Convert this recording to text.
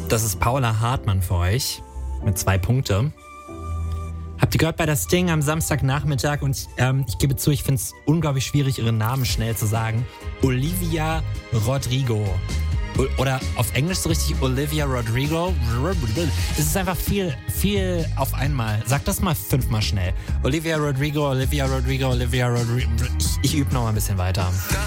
Das ist Paula Hartmann für euch mit 2 Punkte. Habt ihr gehört bei das Ding am Samstagnachmittag und ich gebe zu, ich finde es unglaublich schwierig, ihren Namen schnell zu sagen. Olivia Rodrigo. Oder auf Englisch so richtig Olivia Rodrigo. Es ist einfach viel auf einmal. Sag das mal 5-mal schnell. Olivia Rodrigo, Olivia Rodrigo, Olivia Rodrigo. Ich übe noch mal ein bisschen weiter.